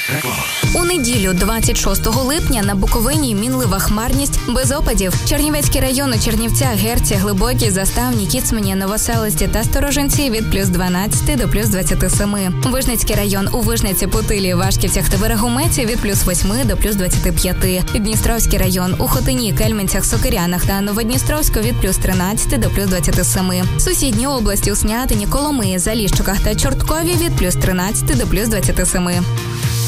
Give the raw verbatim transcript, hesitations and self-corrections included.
У неділю, двадцять шостого липня, на Буковині мінлива хмарність без опадів. Чернівецький район у Чернівцях, Герці, Глибокій, Заставні, Кіцмані, Новоселисті та Сторожинці від плюс дванадцяти до плюс двадцяти семи. Вижницький район у Вижниці, Путилі, Вашківцях та Берегометі від плюс восьми до плюс двадцяти п'яти. Дністровський район у Хотині, Кельменцях, Сокирянах та Новодністровську від плюс тринадцяти до плюс двадцяти семи. Сусідні області у Снятині, Коломиї, Заліщиках та Чорткові від плюс тринадцяти до плюс двадцяти семи.